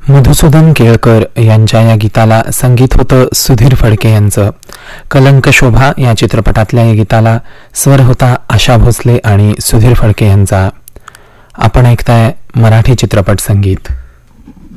मधुसूदन केळकर यांच्या या गीताला संगीत होतं सुधीर फडके यांचं. कलंक शोभा या चित्रपटातल्या या गीताला स्वर होता आशा भोसले आणि सुधीर फडके यांचा. आपण ऐकताय मराठी चित्रपट संगीत.